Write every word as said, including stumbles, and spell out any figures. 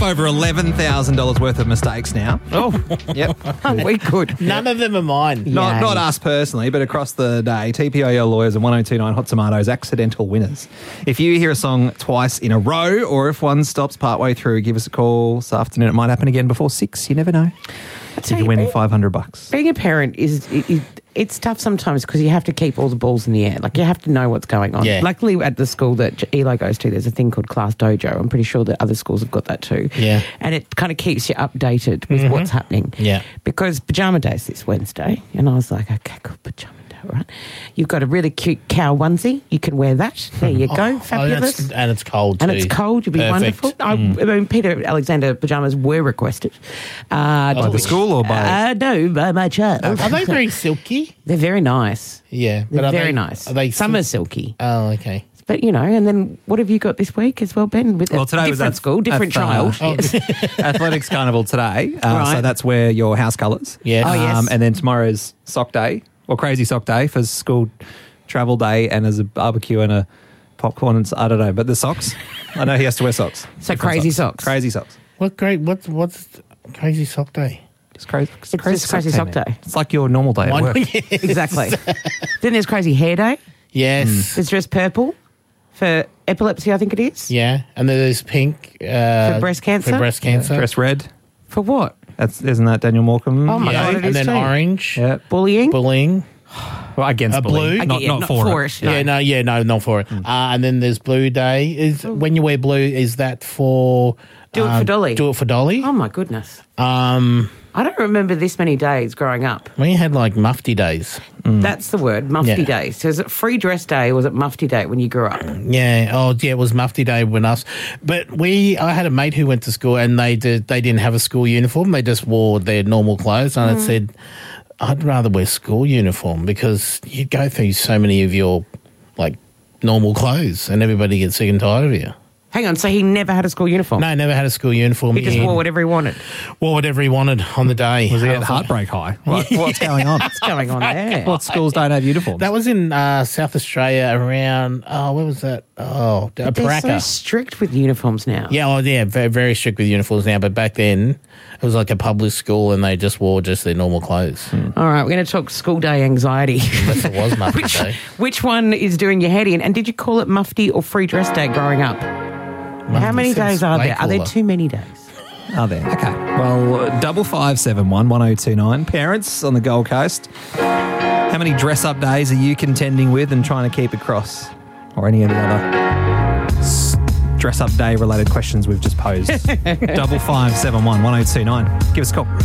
over eleven thousand dollars worth of mistakes now. Oh, Yep. we could. None of them are mine. Not, Yay. not us personally, but across the day, T P O L Lawyers and one oh two nine Hot Tomatoes accidental winners. If you hear a song twice in a row or if one stops partway through, give us a call this afternoon. It might happen again before six. You never know. That's You can win five hundred bucks. Being a parent is it, it, it's tough sometimes because you have to keep all the balls in the air. Like you have to know what's going on. Yeah. Luckily, at the school that Eli goes to, there's a thing called Class Dojo. I'm pretty sure that other schools have got that too. Yeah. And it kind of keeps you updated with Mm-hmm. what's happening. Yeah. Because pajama day's this Wednesday, and I was like, okay, cool, pajama day, right? You've got a really cute cow onesie. You can wear that. There you go, Oh, fabulous. that's- and it's cold too. And it's cold. You'll be Perfect. wonderful. I, I mean, Peter Alexander pajamas were requested. Uh, By the school or by... uh, no, by my child. Are they very silky? They're very nice. Yeah. They're are very they, nice. Are they Some sil- are silky. Oh, okay. But, you know, and then what have you got this week as well, Ben? With Well, a today was different at- school, different at, uh, child. Oh, Yes. Athletics Carnival today. Uh, Right. So that's where your house colours. Yes. Oh, yes. Um, and then tomorrow's sock day, or crazy sock day for school travel day, and as a barbecue and a popcorn and s- I don't know, but the socks. I know he has to wear socks. So Different crazy socks. Crazy socks. What great? What's what's crazy sock day? It's crazy. It's, It's just crazy sock man. day. It's like your normal day at One- work. Exactly. Then there's crazy hair day. Yes. There's dress purple for epilepsy, I think it is. Yeah, and then there's pink uh, For breast cancer? For breast cancer. Dress red. For what? That's isn't that Daniel Morecambe? Oh, my yeah, God, it and is then too. orange. Yeah. Bullying? Bullying. Well, against A bullying. blue? I Not, get you, not, not for, for it. it. No. Yeah, no, yeah, no, not for it. Uh, and then there's blue day. Is when you wear blue, is that for Do it uh, for Dolly. Do it for Dolly. Oh, my goodness. Um, I don't remember this many days growing up. we had like mufti days. That's the word, mufti Yeah. day. So is it free dress day or was it mufti day when you grew up? Yeah. Oh, yeah. It was mufti day when us. But we, I had a mate who went to school and they did. They didn't have a school uniform. They just wore their normal clothes. And I said, I'd rather wear school uniform because you go through so many of your like normal clothes, and everybody gets sick and tired of you. Hang on, so he never had a school uniform? No, never had a school uniform. He just wore whatever he wanted. wore whatever he wanted on the day. Was he I at was like- Heartbreak High? What, what's going on? What's going on there? What schools don't have uniforms? That was in uh, South Australia around, oh, where was that? Oh, They're so Paraka. strict with uniforms now. Yeah, oh, yeah, very, very strict with uniforms now. But back then, it was like a public school and they just wore just their normal clothes. All right, we're going to talk school day anxiety. Unless it was mufti which, day. which one is doing your head in? And did you call it mufti or free dress day growing up? How many seems days are way there? Are there cooler. too many days? Are there? Okay. Well, double five seven one one zero two nine. Parents on the Gold Coast. How many dress-up days are you contending with and trying to keep across, or any of the other s- dress-up day related questions we've just posed? double five seven one one zero two nine. Give us a call.